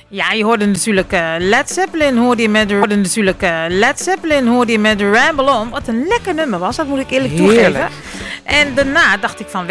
Ja, je hoorde natuurlijk Led Zeppelin hoorde je met Ramble On. Wat een lekker nummer was, dat moet ik eerlijk toegeven. En daarna dacht ik van,